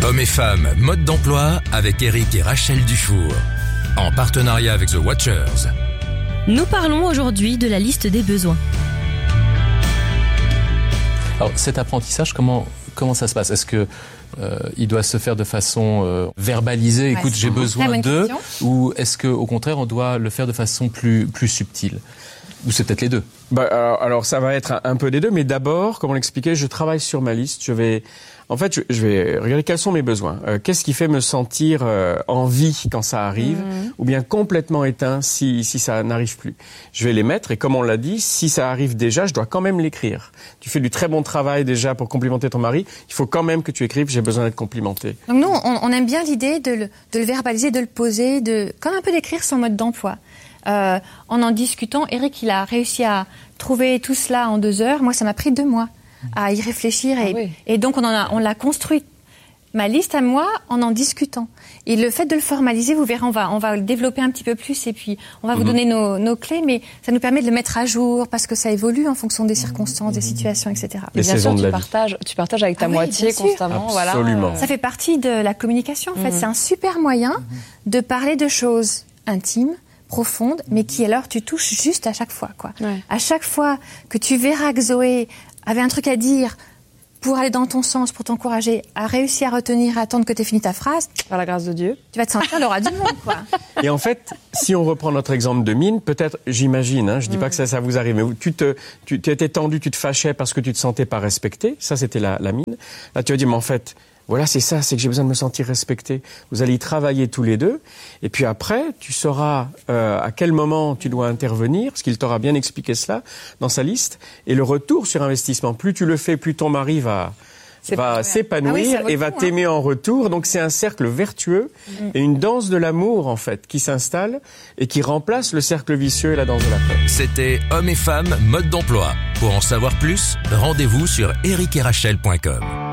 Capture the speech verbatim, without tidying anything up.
Hommes et femmes, mode d'emploi avec Eric et Rachel Dufour. En partenariat avec The Watchers. Nous parlons aujourd'hui de la liste des besoins. Alors cet apprentissage, comment, comment ça se passe ? Est-ce que euh, il doit se faire de façon euh, verbalisée, écoute, ouais, j'ai besoin de, ou est-ce que au contraire on doit le faire de façon plus, plus subtile ? Ou c'est peut-être les deux ? Bah, alors, alors ça va être un, un peu des deux, mais d'abord, comme on l'expliquait, je travaille sur ma liste. Je vais, en fait, je, je vais regarder quels sont mes besoins. Euh, qu'est-ce qui fait me sentir euh, en vie quand ça arrive, mmh. ou bien complètement éteint si, si ça n'arrive plus. Je vais les mettre et comme on l'a dit, si ça arrive déjà, je dois quand même l'écrire. Tu fais du très bon travail déjà pour complimenter ton mari. Il faut quand même que tu écrives. J'ai besoin d'être complimenté. Donc nous, on, on aime bien l'idée de le, de le verbaliser, de le poser, de comme un peu d'écrire son mode d'emploi. Euh, en en discutant, Eric, il a réussi à trouver tout cela en deux heures. Moi, ça m'a pris deux mois à y réfléchir. Et, ah oui. et donc, on, en a, on l'a construite, ma liste à moi, en en discutant. Et le fait de le formaliser, vous verrez, on va, on va le développer un petit peu plus et puis on va mmh. vous donner nos, nos clés, mais ça nous permet de le mettre à jour parce que ça évolue en fonction des circonstances, mmh. des situations, et cetera. Et bien sûr, tu partages, tu partages avec ta ah moitié oui, constamment. Absolument. Voilà. Ça fait partie de la communication, en fait. Mmh. C'est un super moyen mmh. de parler de choses intimes, profonde, mais qui alors tu touches juste à chaque fois, quoi. Ouais. À chaque fois que tu verras que Zoé avait un truc à dire pour aller dans ton sens, pour t'encourager, a réussi à retenir, à attendre que tu aies fini ta phrase. Par la grâce de Dieu. Tu vas te sentir le roi du monde, quoi. Et en fait, si on reprend notre exemple de mine, peut-être, j'imagine, hein, je dis mmh. pas que ça, ça vous arrive, mais tu te, tu, tu étais tendu, tu te fâchais parce que tu te sentais pas respecté. Ça, c'était la, la mine. Là, tu vas dire, mais en fait, voilà, c'est ça, c'est que j'ai besoin de me sentir respecté. Vous allez y travailler tous les deux. Et puis après, tu sauras euh, à quel moment tu dois intervenir, parce qu'il t'aura bien expliqué cela dans sa liste. Et le retour sur investissement, plus tu le fais, plus ton mari va, va s'épanouir ah oui, et va t'aimer hein. en retour. Donc c'est un cercle vertueux mmh. et une danse de l'amour, en fait, qui s'installe et qui remplace le cercle vicieux et la danse de la peur. C'était Hommes et femmes, mode d'emploi. Pour en savoir plus, rendez-vous sur eric et rachel point com.